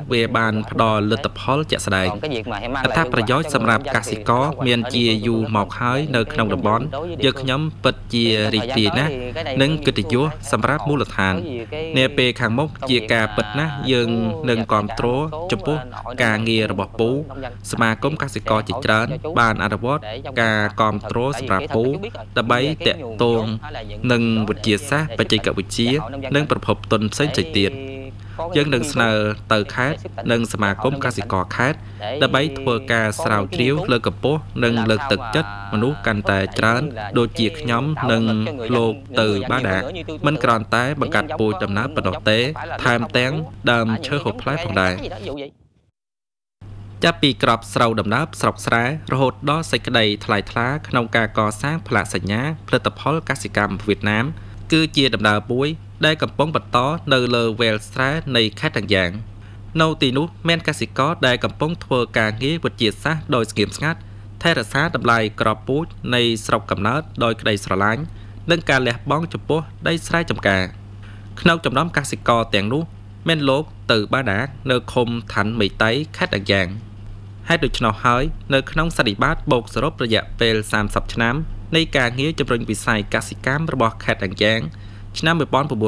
về bàn đo lượt tập hall chợ sài thápประโยชน์สำหรับกสิกรមានជាយូរមកហើយនៅក្នុងតំបន់យើងខ្ញុំពិតជារីករាយណាស់និងកិត្តិយសសម្រាប់មូលដ្ឋាននាពេលខាងមុខជាការពិតណាស់យើងនឹងគ្រប់គ្រងចំពោះការងាររបស់ពូសមាគមកសិករជាច្រើនបានអនុវត្តការគ្រប់គ្រងសម្រាប់ពូដើម្បីតាក់ទងនឹងវិទ្យាសាស្ត្របច្ចេកវិទ្យានិងប្រភពទុនផ្សេងៗទៀតយើងនឹងស្នើទៅខេត្តនិងសមាគមកសិករខេត្តដើម្បីធ្វើការស្រាវជ្រាវលើកកម្ពស់និងលើកទឹកចិត្តមនុស្សកាន់តែច្រើនដូចជាខ្ញុំនិងលោកទៅបាដាមិនគ្រាន់តែបង្កាត់ពូជដំណើរប៉ុណ្ណោះទេថែមទាំងដើមឈើហូបផ្លែផងដែរចាប់ពីក្របស្រូវដំណើបស្រុកស្រែរហូតដល់សេចក្តីថ្លៃថ្លាក្នុងការកសាងផ្លាកសញ្ញាផលិតផលកសិកម្មវៀតណាមគឺជាដំណើរមួយដែលកំពុងបន្តនៅលើវែលស្រែនៃខេត្តទាំងយ៉ាងនៅទីនោះមានកសិករដែលកំពុងធ្វើការងារវិទ្យាសាស្ត្រដោយស្ងៀមស្ងាត់ថែរក្សាតម្លៃក្របពូជនៃស្រុកកំណើតដោយក្តីស្រឡាញ់និងការលះបង់ចំពោះដីស្រែចម្ការក្នុងចំណោមកសិករទាំងនោះមានលោកទៅបាដានៅឃុំឋានមេតៃខេត្តទាំងយ៉ាងហេតុដូច្នោះហើយនៅក្នុងសន្និបាតបូកសរុបរយៈពេល30ឆ្នាំនៃការងារជំរុញវិស័យកសិកម្មរបស់ខេត្តទាំងយ៉ាងឆ្នាំ1995-2025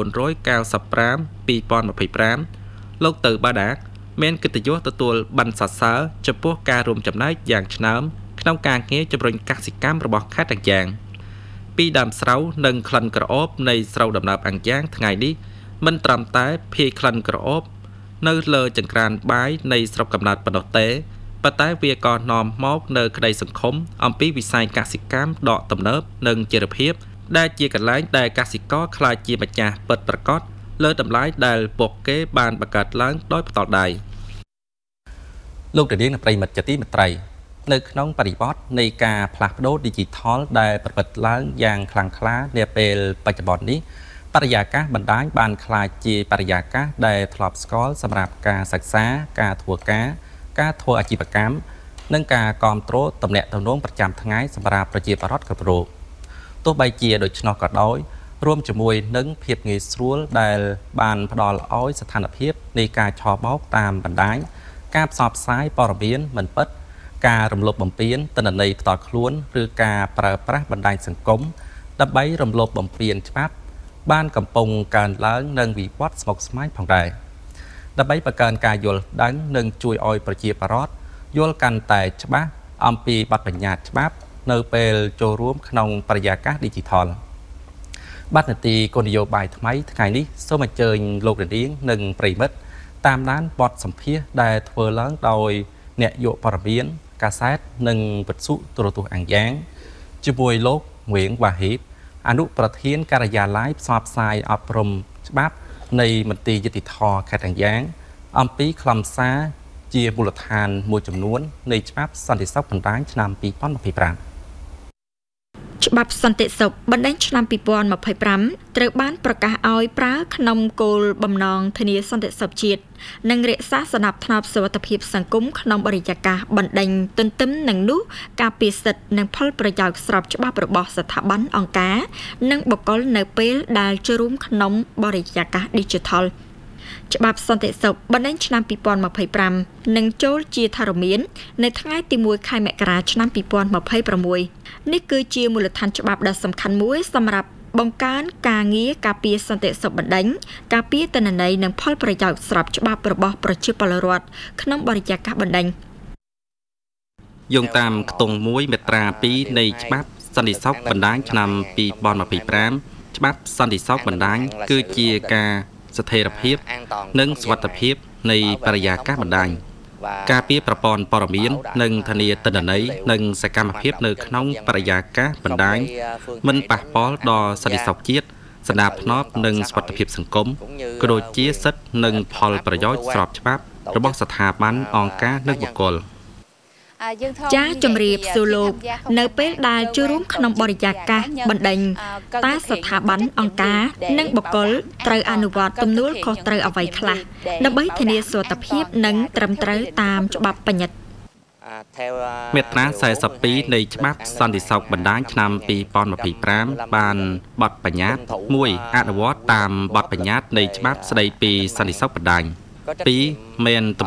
លោកទៅបាដាមានកិត្តិយសទទួលប័ណ្ណសរសើរចំពោះការរួមចំណែកយ៉ាងឆ្នើមក្នុងការងារជំរុញកសិកម្មរបស់ខេត្តទាំងយ៉ាងពីដើមស្រូវនិងក្លិនក្រអូបនៃស្រូវដំណើបអង្គយ៉ាងថ្ងៃនេះមិនត្រឹមតែភាយក្លិនក្រអូបនៅលើចង្ក្រានបាយនៃស្រុកកំណើតប៉ុណ្ណោះទេប៉ុន្តែវាក៏នាំមកនៅក្តីសង្ឃឹមអំពីវិស័យកសិកម្មដកទំនើបនិងចីរភាពដែលជាកន្លែងដែលកសិករខ្លាចជាម្ចាស់ពិតប្រាកដលើតម្លៃដែលពួកគេបានបង្កើតឡើងដោយផ្ទាល់ដៃលោកតានាងប្រិមិត្តជាទីមេត្រីនៅក្នុងបរិបទនៃការផ្លាស់ប្ដូរ Digital ដែលប្រព្រឹត្តឡើងយ៉ាងខ្លាំងក្លានាពេលបច្ចុប្បន្ននេះបរិយាកាសបណ្ដាញបានក្លាយជាបរិយាកាសដែលធ្លាប់ស្គាល់សម្រាប់ការសិក្សាការធ្វើអាជីវកម្មនិងការគ្រប់គ្រងទំនាក់ទំនងប្រចាំថ្ងៃសម្រាប់ប្រជាពលរដ្ឋគ្រប់រូបទោះបីជាដូច្នោះក៏ដោយរួមជាមួយនឹងភាពងាយស្រួលដែលបានផ្ដល់ឲ្យស្ថានភាពនៃការឆបោកតាមបណ្ដាញការផ្សព្វផ្សាយព័ត៌មានមិនពិតការរំលោភបំពានទិន្នន័យផ្ទាល់ខ្លួនឬការប្រើប្រាស់បណ្ដាញសង្គមដើម្បីរំលោភបំពានច្បាប់បានកំពុងកើនឡើងនិងវិវត្តស្មុគស្មាញផងដែរដើម្បីបង្កើនការយល់ដឹងនិងជួយឲ្យប្រជាពលរដ្ឋយល់កាន់តែច្បាស់អំពីបទបញ្ញត្តិច្បាប់នៅពេលចូលរួមក្នុងបរិយាកាស Digital បាទនាទីគោលនយោបាយថ្មីថ្ងៃនេះសូមអញ្ជើញលោកនាងនិងប្រិមិត្តតាមដានបទសម្ភាសន៍ដែលធ្វើឡើងដោយអ្នកយកព័ត៌មានកាសែតនិងវិទ្យុទូរទស្សន៍អង្គយ៉ាងជាមួយលោកងៀងវ៉ាហ៊ីបអនុប្រធានការិយាល័យផ្សព្វផ្សាយអប់រំច្បាប់នៃមន្ទីរយុតិធម៌ខេត្តអង្គយ៉ាងអំពីខ្លឹមសារជាមូលដ្ឋានមួយចំនួននៃច្បាប់សន្តិសុខបណ្ដាញឆ្នាំ2025 ច្បាប់សន្តិសុខបណ្ដាញឆ្នាំ2025ត្រូវបានប្រកាសឲ្យប្រើក្នុងគោលបំណងធានាសន្តិសុខជាតិនិងរក្សាសណ្ដាប់ធ្នាប់សុវត្ថិភាពសង្គមក្នុងបរិយាកាសបណ្ដាញទន្ទឹមនឹងនោះការពារសិទ្ធិនិងផលប្រយោជន៍ស្របច្បាប់របស់ស្ថាប័នអង្គការនិងបុគ្គលនៅពេលដែលចូលរួមក្នុងបរិយាកាស Digitalច្បាប់សន្តិសុខបណ្ដាញឆ្នាំ2025នឹងចូលជាធរមាននៅថ្ងៃទី1ខែមករាឆ្នាំ2026នេះគឺជាមូលដ្ឋានច្បាប់ដ៏សំខាន់មួយសម្រាប់បង្កើនការងារការពារសន្តិសុខបណ្ដាញការពារទិន្នន័យនិងផលប្រយោជន៍ស្របច្បាប់របស់ប្រជាពលរដ្ឋក្នុងបរិយាកាសបណ្ដាញយោងតាមខ្ទង់1មាត្រា2នៃច្បាប់សន្តិសុខបណ្ដាញឆ្នាំ2025ច្បាប់សន្តិសុខបណ្ដាញគឺជាការស្ថិរភាពនិងសុវត្ថិភាពនៃបរិយាកាសបណ្ដាញការពារប្រព័ន្ធព័ត៌មាននិងធានាទិន្នន័យនិងសកម្មភាពនៅក្នុងបរិយាកាសបណ្ដាញមិនប៉ះពាល់ដល់សន្តិសុខជាតិសណ្ដាប់ធ្នាប់និងសុវត្ថិភាពសង្គមក៏ដូចជាសិទ្ធិនិងផលប្រយោជន៍ស្របច្បាប់របស់ស្ថាប័នអង្គការនិងបុគ្គលចាជម្រាបសួរលោកនៅពេលដែលចូលរួមក្នុងបរិយាកាសបណ្ដេញតើស្ថាប័នអង្គការនិងបុគ្គលត្រូវអនុវត្តទំនួលខុសត្រូវអ្វីខ្លះដើម្បីធានាសុវត្ថិភាពនិងត្រឹមត្រូវតាមច្បាប់បញ្ញត្តិមាត្រា42នៃច្បាប់សន្តិសុខបណ្ដាញឆ្នាំ2025បានបទបញ្ញត្តិ1អនុវត្តតាមបទបញ្ញត្តិនៃច្បាប់ស្ដីពីសន្តិសុខបណ្ដាញ2មាន